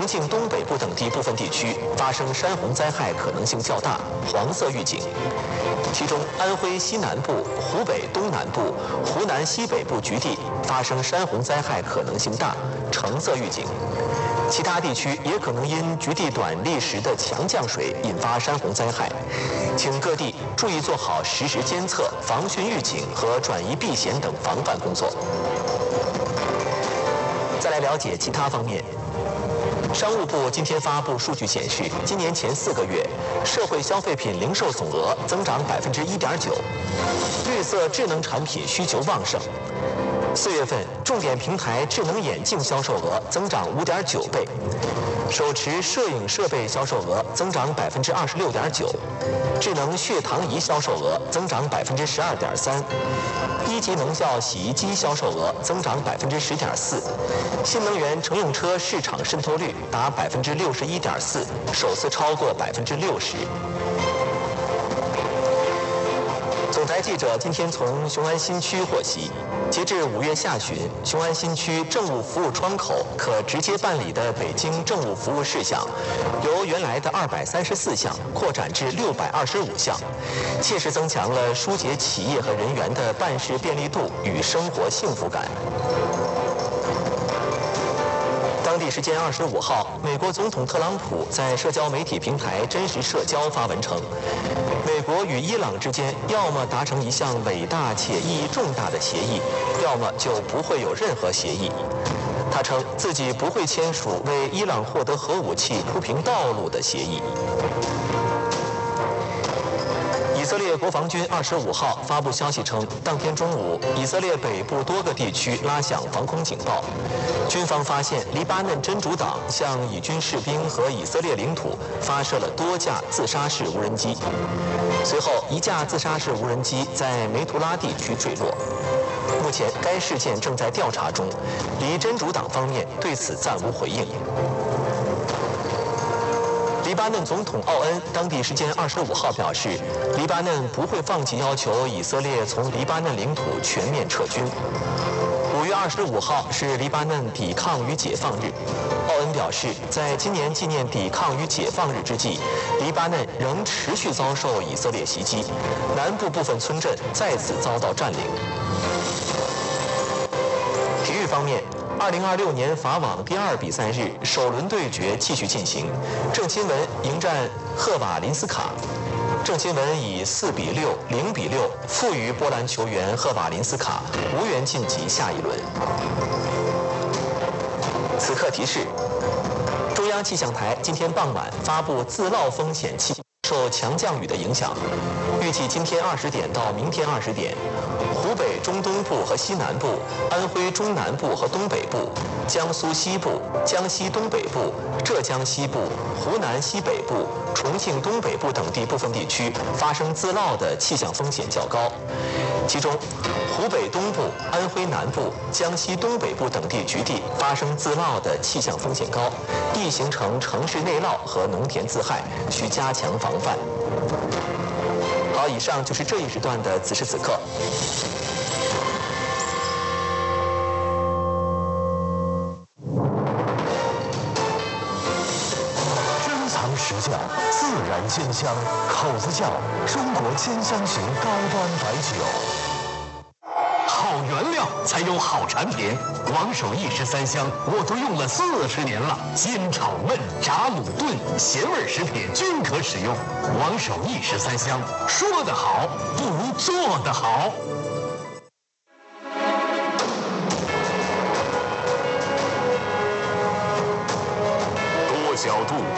庆东北部等地部分地区发生山洪灾害可能性较大，黄色预警。其中，安徽西南部、湖北东南部、湖南西北部局地发生山洪灾害可能性大，橙色预警。其他地区也可能因局地短历时的强降水引发山洪灾害，请各地注意做好实时监测、防汛预警和转移避险等防范工作。再来了解其他方面。商务部今天发布数据显示，今年前4个月，社会消费品零售总额增长1.9%，绿色智能产品需求旺盛。4月份，重点平台智能眼镜销售额增长5.9倍，手持摄影设备销售额增长26.9%，智能血糖仪销售额增长12.3%，一级能效洗衣机销售额增长10.4%，新能源乘用车市场渗透率达61.4%，首次超过60%。总台记者今天从雄安新区获悉，截至5月下旬，雄安新区政务服务窗口可直接办理的北京政务服务事项，由原来的234项扩展至625项，切实增强了疏解企业和人员的办事便利度与生活幸福感。当地时间25号，美国总统特朗普在社交媒体平台真实社交发文称，美国与伊朗之间要么达成一项伟大且意义重大的协议，要么就不会有任何协议。他称自己不会签署为伊朗获得核武器铺平道路的协议。以色列国防军25号发布消息称，当天中午，以色列北部多个地区拉响防空警报，军方发现黎巴嫩真主党向以军士兵和以色列领土发射了多架自杀式无人机。随后，一架自杀式无人机在梅图拉地区坠落。目前，该事件正在调查中，黎真主党方面对此暂无回应。黎巴嫩总统奥恩当地时间25号表示，黎巴嫩不会放弃要求以色列从黎巴嫩领土全面撤军。5月25号是黎巴嫩抵抗与解放日。奥恩表示，在今年纪念抵抗与解放日之际，黎巴嫩仍持续遭受以色列袭击，南部部分村镇再次遭到占领。体育方面，2026年法网第2比赛日首轮对决继续进行，郑钦文迎战赫瓦林斯卡。郑钦文以4比6、0比6负于波兰球员赫瓦林斯卡，无缘晋级下一轮。此刻提示：中央气象台今天傍晚发布自涝风险气象。受强降雨的影响，预计今天20点到明天20点，湖北中东部和西南部、安徽中南部和东北部、江苏西部、江西东北部、浙江西部、湖南西北部、重庆东北部等地部分地区发生自涝的气象风险较高，其中湖北东部、安徽南部、江西东北部等地局地发生自涝的气象风险高，易形成城市内涝和农田自害，需加强防范。好，以上就是这一时段的此时此刻。 珍藏实窖，自然鲜香，口子窖，中国鲜香型高端白酒。好原料才有好产品，王守义13香我都用了40年了，煎炒焖炸卤炖咸味食品均可使用。王守义13香，说得好不如做得好。多角度、